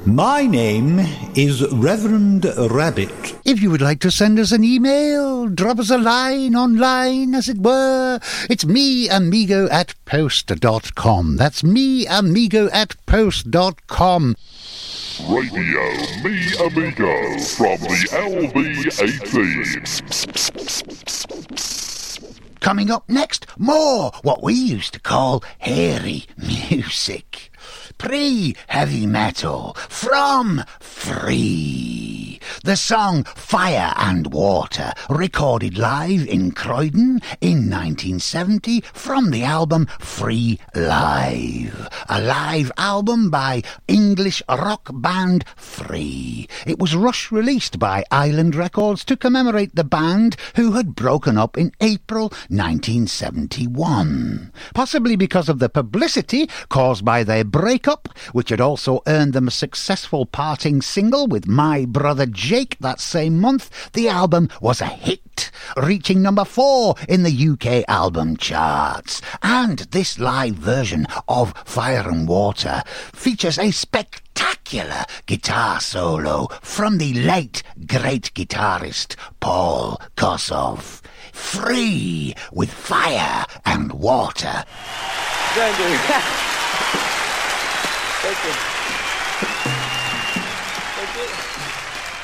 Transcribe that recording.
My name is Reverend Rabbit. If you would like to send us an email, drop us a line online, as it were, it's meamigo@post.com. That's meamigo@post.com. Radio Me Amigo from the LV18. Coming up next, more what we used to call hairy music. Pre-heavy metal from Free. The song Fire and Water, recorded live in Croydon in 1970 from the album Free Live. A live album by English rock band Free. It was rush released by Island Records to commemorate the band, who had broken up in April 1971. Possibly because of the publicity caused by their breakup, which had also earned them a successful parting single with My Brother Jake that same month, the album was a hit, reaching number 4 in the UK album charts. And this live version of Fire and Water features a spectacular guitar solo from the late great guitarist Paul Kossoff. Free with Fire and Water. Thank you. Thank you. Thank you.